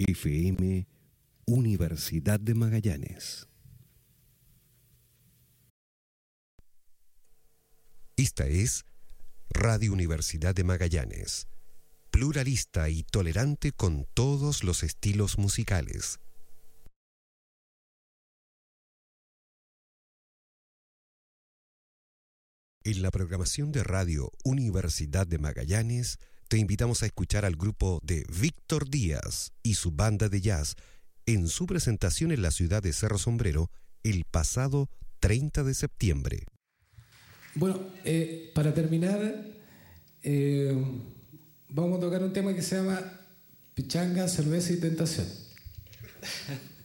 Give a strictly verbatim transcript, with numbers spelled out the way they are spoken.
F M Universidad de Magallanes. Esta es Radio Universidad de Magallanes, pluralista y tolerante con todos los estilos musicales. En la programación de Radio Universidad de Magallanes, te invitamos a escuchar al grupo de Víctor Díaz y su banda de jazz en su presentación en la ciudad de Cerro Sombrero el pasado treinta de septiembre. Bueno, eh, para terminar, eh, vamos a tocar un tema que se llama Pichanga, Cerveza y Tentación.